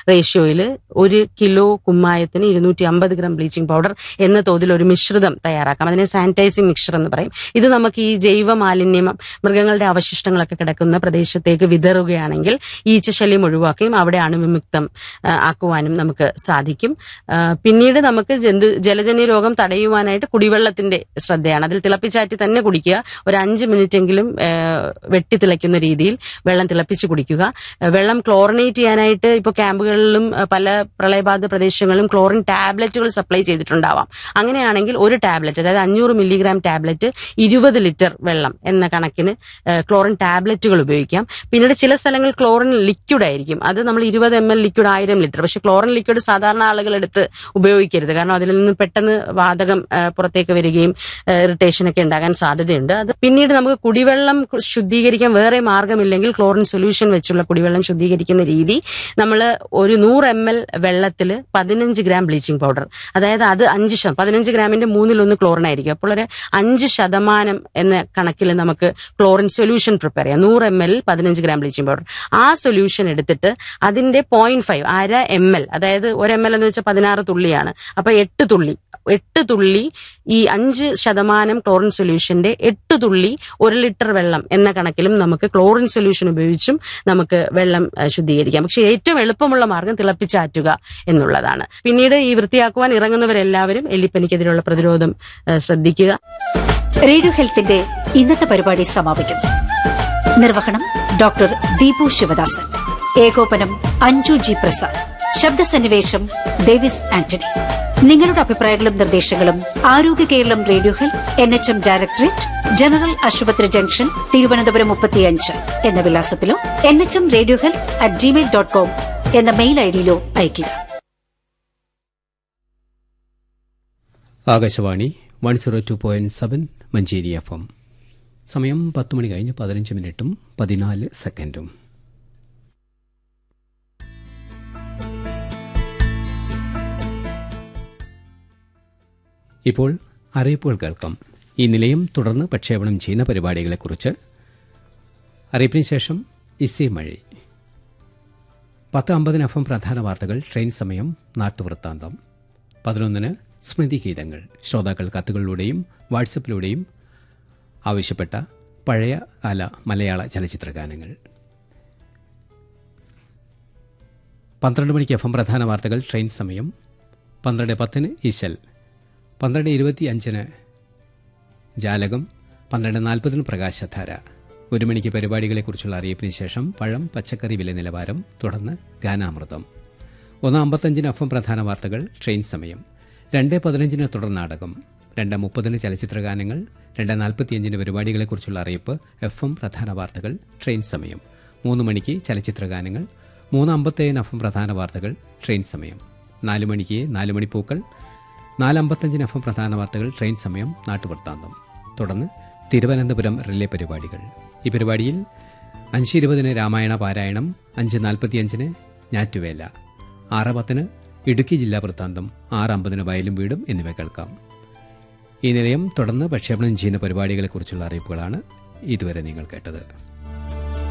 റേഷ്യോയിൽ 1 kilo കുമ്മായത്തിന് 250 gram bleaching powder എന്ന തോതിൽ ഒരു മിശ്രിതം തയ്യാറാക്കാം. അതിനെ സാനിറ്റൈസിങ് മിക്സ്ചർ എന്ന് പറയും. ഇത് നമുക്ക് ഈ ജൈവ മാലിന്യം, മൃഗങ്ങളുടെ അവശിഷ്ടങ്ങളൊക്കെ കിടക്കുന്ന പ്രദേശത്തേക്ക് വിതറുകയാണെങ്കിൽ ഈച്ചശല്യം ഒഴിവാക്കുകയും അവിടെ അണുവിമുക്തം ആക്കുവാനും നമുക്ക് സാധിക്കും. പിന്നീട് നമുക്ക് ജലജന്യ രോഗം തടയുവാനായിട്ട് കുടിവെള്ളത്തിന്റെ ശ്രദ്ധയാണ്. അതിൽ തിളപ്പിച്ചാറ്റി തന്നെ കുടിക്കുക. ഒരു 5 മിനിറ്റെങ്കിലും വെട്ടിത്തിളയ്ക്കുന്ന രീതിയിൽ വെള്ളം തിളപ്പിച്ച് കുടിക്കുക. വെള്ളം ക്ലോറിനേറ്റ് ചെയ്യാനായിട്ട് ഇപ്പോൾ ക്യാമ്പുകളിലും പല പ്രളയബാധിത പ്രദേശങ്ങളിലും ക്ലോറിൻ ടാബ്ലറ്റുകൾ സപ്ലൈ ചെയ്തിട്ടുണ്ടാവാം. അങ്ങനെയാണെങ്കിൽ ഒരു ടാബ്ലറ്റ്, അതായത് 500 മില്ലിഗ്രാം ടാബ്ലറ്റ് 20 ലിറ്റർ വെള്ളം എന്ന കണക്കിന് ക്ലോറിൻ ടാബ്ലറ്റുകൾ ഉപയോഗിക്കാം. പിന്നീട് ചില സ്ഥലങ്ങളിൽ ക്ലോറിൻ ലിക്വിഡ് ആയിരിക്കും. അത് നമ്മൾ 20 ml ലിക്വിഡ് 1000 ലിറ്റർ. പക്ഷെ ക്ലോറിൻ ലിക്വിഡ് സാധാരണ ആളുകൾ എടുത്ത് ഉപയോഗിക്കരുത്. കാരണം അതിൽ നിന്ന് പെട്ടെന്ന് വാതകം പുറത്തേക്ക് വരികയും ഇറിറ്റേഷൻ ഒക്കെ ഉണ്ടാകാൻ സാധ്യതയുണ്ട്. അത് പിന്നീട് നമുക്ക് കുടിവെള്ളം ശുദ്ധീകരിക്കാൻ വേറെ മാർഗമില്ലെങ്കിൽ ക്ലോറിൻ സൊല്യൂഷൻ വെച്ചുള്ള കുടിവെള്ളം ശുദ്ധീകരിക്കുന്ന രീതി, നമ്മൾ ഒരു 100 ml വെള്ളത്തിൽ 15 ഗ്രാം ബ്ലീച്ചിങ് പൗഡർ, അതായത് അത് 15 ഗ്രാമിന്റെ 1/3 ക്ലോറിൻ ആയിരിക്കും. അപ്പോൾ ഒരു 5% എന്ന കണക്കിൽ നമുക്ക് ക്ലോറിൻ സൊല്യൂഷൻ പ്രിപ്പയർ ചെയ്യാം. 100 ml 15 ഗ്രാം ബ്ലീച്ചിങ് പൗഡർ. ആ സൊല്യൂഷൻ എടുത്തിട്ട് അതിന്റെ 0.5 അര ml, അതായത് 1 ml എന്ന് വെച്ചാൽ 16 തുള്ളിയാണ്. അപ്പൊ 8 തുള്ളി ഈ 5% ക്ലോറിൻ സൊല്യൂഷന്റെ 8 തുള്ളി 1 ലിറ്റർ വെള്ളം എന്ന കണക്കിലും നമുക്ക് ക്ലോറിൻ സൊല്യൂഷൻ ഉപയോഗിച്ചും നമുക്ക് വെള്ളം ശുദ്ധീകരിക്കാം. പക്ഷെ ഏറ്റവും എളുപ്പമുള്ള മാർഗം തിളപ്പിച്ചാറ്റുക എന്നുള്ളതാണ്. പിന്നീട് ഈ വൃത്തിയാക്കുവാൻ ഇറങ്ങുന്നവരെല്ലാവരും എലിപ്പനിക്കെതിരെയുള്ള പ്രതിരോധം ശ്രദ്ധിക്കുക. റേഡിയോ ഹെൽത്തിന്റെ ഇന്നത്തെ പരിപാടി സമാപിക്കുന്നു. നിർവഹണം ഡോക്ടർ ദീപു ശിവദാസൻ. ഏകോപനം അഞ്ജു ജി പ്രസാദ്. ശബ്ദസന്നിവേശം ഡേവിസ് ആന്റണി. നിങ്ങളുടെ അഭിപ്രായങ്ങളും നിർദ്ദേശങ്ങളും ആരോഗ്യ Keralam radio health NHM directorate, general ആശുപത്രി ജംഗ്ഷൻ, തിരുവനന്തപുരം 35 എന്ന വിലാസത്തിലോ NHM റേഡിയോ ഹെൽത്ത്@gmail.com എന്ന മെയിൽ ഐഡിയിലോ അയയ്ക്കുക. ആകാശവാണി 102.7 മഞ്ചേരി FM. സമയം 10 മണി കഴിഞ്ഞ് 15 മിനിറ്റും 14 സെക്കൻഡും. ഇപ്പോൾ അറിയിപ്പുകൾ കേൾക്കാം. ഈ നിലയം തുടർന്ന് പ്രക്ഷേപണം ചെയ്യുന്ന പരിപാടികളെക്കുറിച്ച്. അറിയിപ്പിന് ശേഷം ഇസേ മഴി. 10:50 FM പ്രധാന വാർത്തകൾ, ട്രെയിൻ സമയം, നാട്ടുവൃത്താന്തം. 11 സ്മൃതി ഗീതങ്ങൾ. ശ്രോതാക്കൾ കത്തുകളിലൂടെയും വാട്സപ്പിലൂടെയും ആവശ്യപ്പെട്ട പഴയ കാല മലയാള ചലച്ചിത്ര ഗാനങ്ങൾ. 12 മണിക്ക് FM പ്രധാന വാർത്തകൾ, ട്രെയിൻ സമയം. 12:10 ഇശൽ. 12:25 ജാലകം. 12:40 പ്രകാശധാര. 1 മണിക്ക് പരിപാടികളെക്കുറിച്ചുള്ള അറിയിപ്പിന് ശേഷം പഴം പച്ചക്കറി വില നിലവാരം, തുടർന്ന് ഗാനാമൃതം. 1:55 FM പ്രധാന വാർത്തകൾ, ട്രെയിൻ സമയം. 2:15 തുടർ നാടകം. 2:30 ചലച്ചിത്ര ഗാനങ്ങൾ. 2:45 പരിപാടികളെക്കുറിച്ചുള്ള അറിയിപ്പ്, FM പ്രധാന വാർത്തകൾ, ട്രെയിൻ സമയം. 3 മണിക്ക് ചലച്ചിത്ര ഗാനങ്ങൾ. 3:57 FM പ്രധാന വാർത്തകൾ, ട്രെയിൻ സമയം. 4 മണിക്ക് 4 മണിപ്പൂക്കൾ. 4:55 FM പ്രധാന വാർത്തകൾ, ട്രെയിൻ സമയം, നാട്ടുവൃത്താന്തം. തുടർന്ന് തിരുവനന്തപുരം റിലേ പരിപാടികൾ. ഈ പരിപാടിയിൽ 5:20 രാമായണ പാരായണം, 5:45 ഞാറ്റുവേല, 6:10 ഇടുക്കി ജില്ലാ വൃത്താന്തം, 6:50 വയലും വീടും എന്നിവ കേൾക്കാം. ഈ നിലയം തുടർന്ന് പ്രക്ഷേപണം ചെയ്യുന്ന പരിപാടികളെക്കുറിച്ചുള്ള അറിയിപ്പുകളാണ് ഇതുവരെ നിങ്ങൾ കേട്ടത്.